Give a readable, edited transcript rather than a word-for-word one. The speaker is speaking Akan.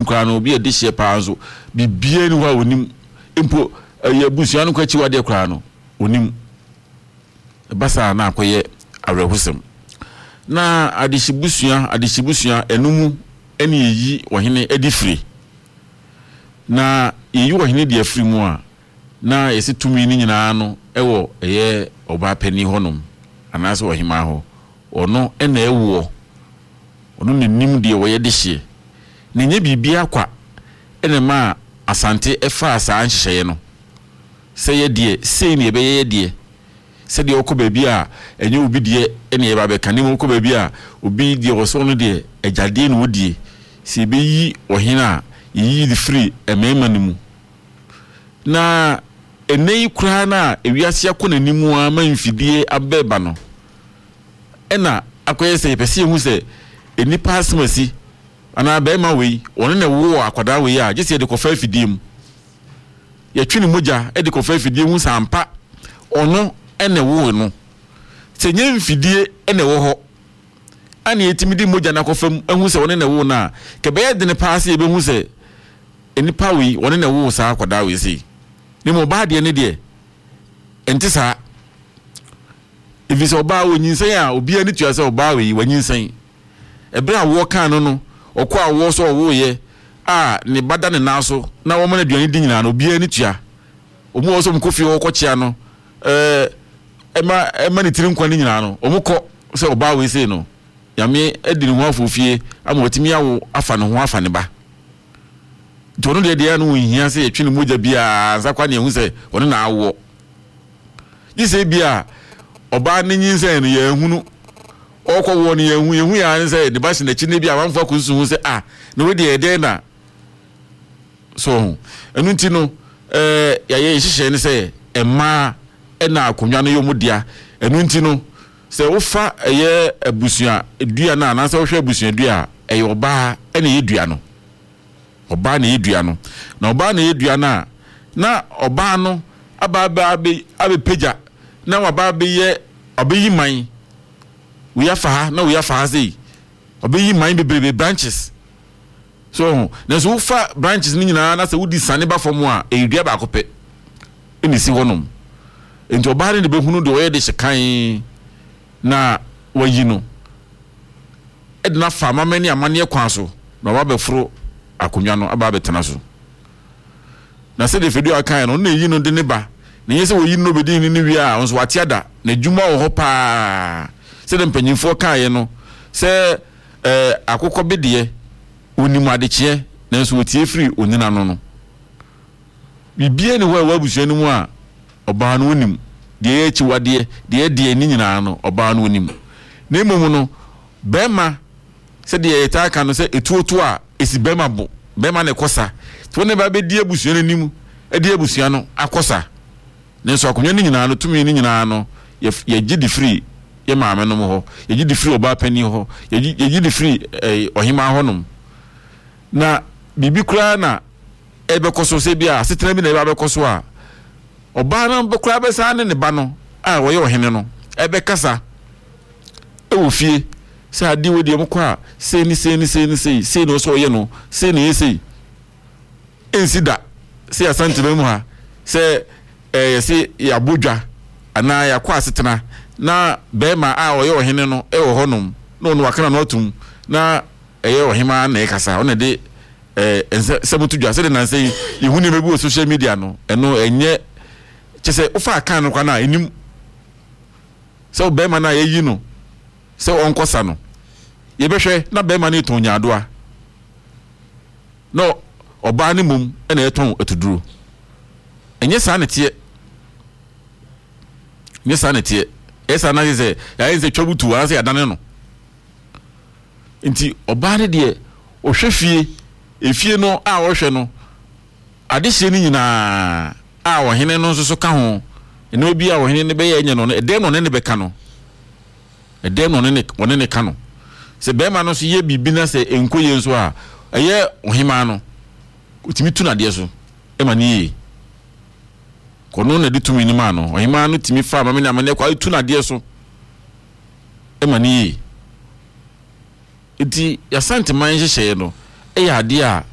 kwa no obi edi hye pa nso bibie ni wa onim empo ye busua no kwachi wade kwa no onim basa na akoye awrehusem na adishibusua enumu eni yi wohene edifri na yi wohene de afri mu a na yesi tumi ni nyina no ewo eye oba pani honom anaso wohima ho ono ena ewo ono nim de wo ye de hye ne nya bibia kwa ene ma asante efa asa anhyehyeye no seye de sei ne ebe ye de se de okoba bia enye obi de ene ye ba be kan mu okoba bia obi de woso no de ejade no wodie se be yi ohina yi di free emema ne mu na enei kura na ewiase akona nimu a manfidie abeba no ena akoye se pese hu se enipa asmasi ana be ma wei ono na wo akwada wei a gese de kofa fidie mu ye twini moja e de kofa fidie hu sampa ono ene wo no se nye mfidie ene wo ho ani etimidi moja na kofam ehu se woni na wo na ke be de ne paase ebe hu se enipa wi woni na wo sa akwada we si ni mo ba de ne de enti sa ifise oba wo nyinsen a obi ani tua se oba we wanyinsen ebra wo kan no okwa wo so wo ye a ne bada ne naso na wo mana duani di nyina no obi ani tua omu wo so mkofi wo kwachia no ema ni tiri nkwa ni nyina no omukọ se oba we se no yame edini ho afofie ama otimi awo afa ne ho afa ne ba tono de no hia se etwini moja bia ansakwa ne hu se ono na awo yise bia oba ne nyinse no ye hunu okọ wo ne ye hu ya se de ba se na chi ne bia manfa kunsu hu se na we de ede na so enu nti no ya ye hihye ne se ema ena akonwa no yomudia enu nti no se wofa eye abusua edua na na se wo hwe abusua dua eye oba ena yedua no oba na yedua no na oba na yedua na oba no abe peja na waba be ye obeyi man we afa na we afa sei obeyi man bebrebe branches so na so wofa branches ni nyina na se wodi sane ba fom a edua ba kope eni si honom enti oba ne be hunu de oye de hyekan na wayi no edna fa mamani amane kwan so na oba be foro akonwa no aba betena so na se de fedu akan no na yi no de ne ba na yese wo yi no be din ni wi a onso wate ada na djuma wo ho pa se de mpanyimfo kan ye no se akokọ bedie onimu adekye na nso wotie free onina no no bibie ne wa abusuan mu a oba no onim de echi wade de ni nyina no oba no onim na emom no bema se de eta ka no se etuoto a esi bema bo bema ne kosa to ne ba be die abusuan anim e die abusuan no akosa ne nso akonwa ni nyina no tumi ni nyina no ye gidi free ye maame no ho ye gidi free oba pani ho ye gidi free ohima honom na bibi kura na ebe koso se bia setena bi na ebe koso a oba na be kura be sa ne ba no a wo ye ohene no ebe kasa e wo fie sa adi wo de mko a se ni no so ye no se ni yesi ensida se asante be mu ha se se ya bodwa ana ya kwa setena na be ma a wo ye ohene no e wo honom no no wakana no atum na eye ohima na ekasa ona de sebutu dwa se de na say ihu ne mebi social media no eno enye chese ufa aka no kwa na enim se be ma na yeyi no se onkosa no ye behwe na be ma na eton nyadoa no oba ne mum ena eton etuduro enye sa netie nye sa netie esa na ze ya ze twabutu ase ya dane no nti oba ne de ohwefie efie no a wohwe no adehye ni nyina a wohene no nso ka ho ene obi a wohene ne be ye nye no edem no ne be ka no edem no ne wone ne ka no se be ma no so ye bibi na se enkoye nso a eye ohima no utimi tu na de so e ma ni kono na de tumi ni ma no ohima no timi fa ma me na ma kwa tu na de so e ma ni iti ya sante man hyehyɛ no ya ade a